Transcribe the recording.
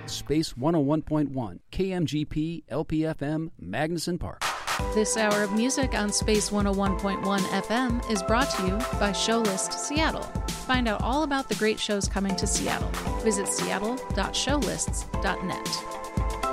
Space 101.1, KMGP, LPFM, Magnuson Park. This hour of music on Space 101.1 FM is brought to you by Showlist Seattle. Find out all about the great shows coming to Seattle. Visit seattle.showlists.net.